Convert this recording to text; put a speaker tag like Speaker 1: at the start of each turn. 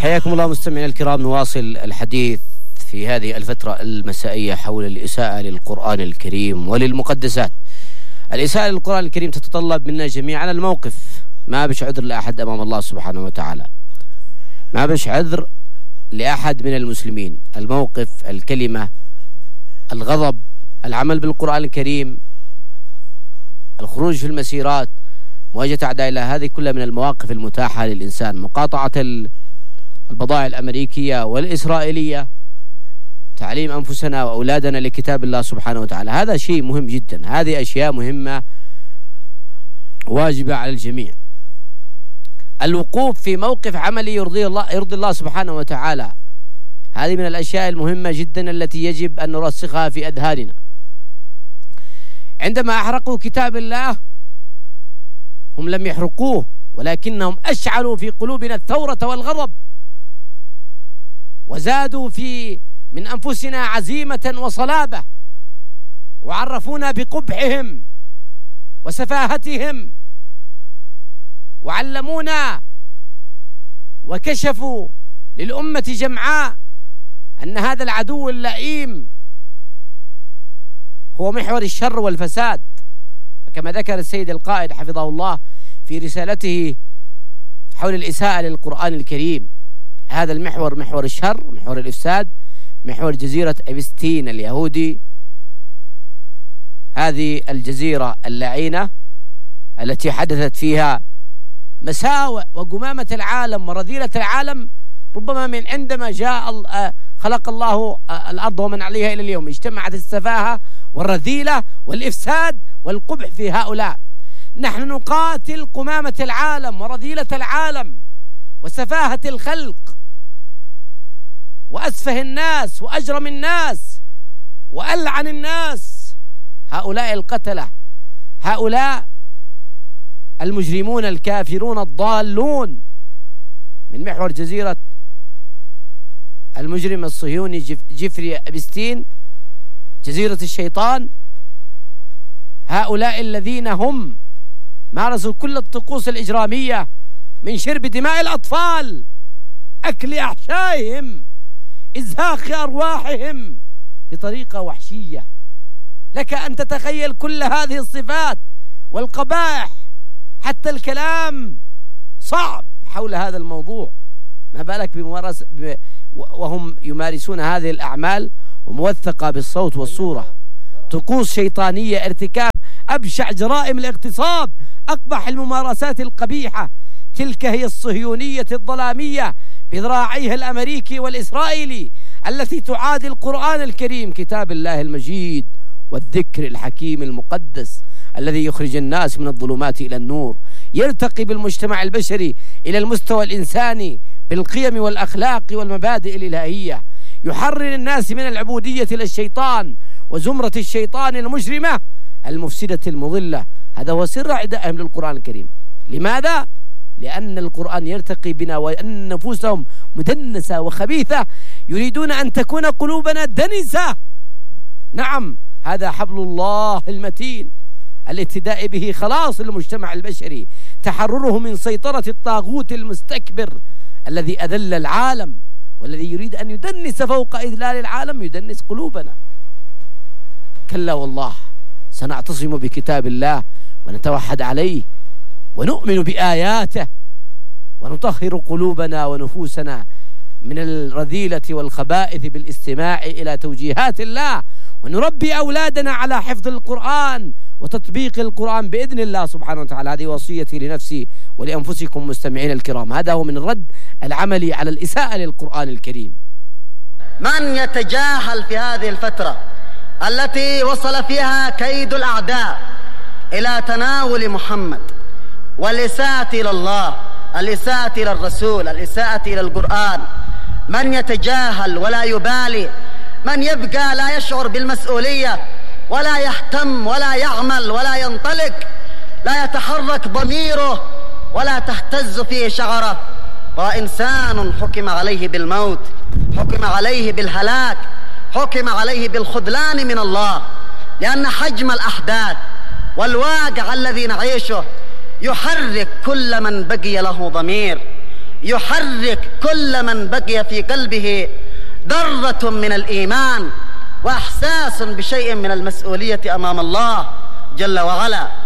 Speaker 1: حياكم الله مستمعينا الكرام. نواصل الحديث في هذه الفترة المسائية حول الإساءة للقرآن الكريم وللمقدسات. الإساءة للقرآن الكريم تتطلب منا جميعا الموقف، ما بش عذر لأحد أمام الله سبحانه وتعالى، ما بش عذر لأحد من المسلمين. الموقف، الكلمة، الغضب، العمل بالقرآن الكريم، الخروج في المسيرات، مواجهة أعداء الله، هذه كلها من المواقف المتاحة للإنسان. مقاطعة البضائع الأمريكية والإسرائيلية، تعليم أنفسنا وأولادنا لكتاب الله سبحانه وتعالى، هذا شيء مهم جدا. هذه أشياء مهمة واجبة على الجميع. الوقوف في موقف عملي يرضي الله سبحانه وتعالى، هذه من الأشياء المهمة جدا التي يجب أن نرسخها في أذهاننا. عندما أحرقوا كتاب الله هم لم يحرقوه، ولكنهم أشعلوا في قلوبنا الثورة والغضب، وزادوا من أنفسنا عزيمة وصلابة، وعرفونا بقبحهم وسفاهتهم، وعلمونا وكشفوا للأمة جمعاء أن هذا العدو اللئيم هو محور الشر والفساد. وكما ذكر السيد القائد حفظه الله في رسالته حول الإساءة للقرآن الكريم، هذا المحور، محور الشر، محور الإفساد، محور جزيرة إبستين اليهودي، هذه الجزيرة اللعينة التي حدثت فيها مساوئ وجمامة العالم ورذيلة العالم، ربما من عندما خلق الله الأرض ومن عليها إلى اليوم اجتمعت السفاهة والرذيلة والإفساد والقبح في هؤلاء. نحن نقاتل قمامة العالم ورذيلة العالم وسفاهة الخلق وأسفه الناس وأجرم الناس وألعن الناس، هؤلاء القتلة، هؤلاء المجرمون الكافرون الضالون، من محور جزيرة المجرم الصهيوني جيفري إبستين، جزيرة الشيطان. هؤلاء الذين هم مارسوا كل الطقوس الإجرامية، من شرب دماء الأطفال، أكل أحشائهم، إزهاق أرواحهم بطريقة وحشية. لك أن تتخيل كل هذه الصفات والقبائح، حتى الكلام صعب حول هذا الموضوع، ما بالك وهم يمارسون هذه الأعمال وموثقة بالصوت والصورة. طقوس شيطانية، ارتكاب أبشع جرائم الاغتصاب، أقبح الممارسات القبيحة، تلك هي الصهيونية الظلامية بذراعيها الأمريكي والإسرائيلي التي تعادي القرآن الكريم، كتاب الله المجيد والذكر الحكيم المقدس الذي يخرج الناس من الظلمات إلى النور، يرتقي بالمجتمع البشري إلى المستوى الإنساني بالقيم والأخلاق والمبادئ الإلهية، يحرر الناس من العبودية للشيطان وزمرة الشيطان المجرمة المفسدة المضلة. هذا هو سر عدائهم للقرآن الكريم. لماذا؟ لأن القرآن يرتقي بنا، وأن نفوسهم مدنسة وخبيثة، يريدون أن تكون قلوبنا دنسة. نعم، هذا حبل الله المتين، الابتداء به خلاص المجتمع البشري، تحرره من سيطرة الطاغوت المستكبر الذي أذل العالم، والذي يريد أن يدنس فوق إذلال العالم، يدنس قلوبنا. كلا والله، سنعتصم بكتاب الله ونتوحد عليه ونؤمن بآياته ونطهر قلوبنا ونفوسنا من الرذيلة والخبائث بالاستماع إلى توجيهات الله، ونربي أولادنا على حفظ القرآن وتطبيق القرآن بإذن الله سبحانه وتعالى. هذه وصيتي لنفسي ولأنفسكم مستمعين الكرام. هذا هو من الرد العملي على الإساءة للقرآن الكريم.
Speaker 2: من يتجاهل في هذه الفترة التي وصل فيها كيد الأعداء إلى تناول محمد والإساءة إلى الله، الإساءة إلى الرسول، الإساءة إلى القرآن، من يتجاهل ولا يبالي، من يبقى لا يشعر بالمسؤولية ولا يهتم ولا يعمل ولا ينطلق، لا يتحرك ضميره ولا تهتز فيه شعره، وإنسان حكم عليه بالموت، حكم عليه بالهلاك، حكم عليه بالخذلان من الله، لأن حجم الأحداث والواقع الذي نعيشه يحرك كل من بقي له ضمير، يحرك كل من بقي في قلبه ذرة من الإيمان وإحساس بشيء من المسؤولية أمام الله جل وعلا.